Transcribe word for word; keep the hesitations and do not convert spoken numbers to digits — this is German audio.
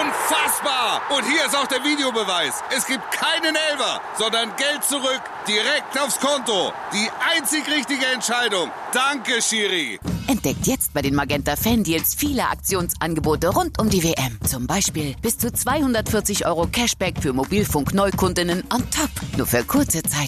Unfassbar! Und hier ist auch der Videobeweis. Es gibt keinen Elfer, sondern Geld zurück, direkt aufs Konto. Die einzig richtige Entscheidung. Danke, Schiri. Entdeckt jetzt bei den Magenta Fan Deals viele Aktionsangebote rund um die W M. Zum Beispiel bis zu zweihundertvierzig Euro Cashback für Mobilfunk-Neukundinnen on top. Nur für kurze Zeit.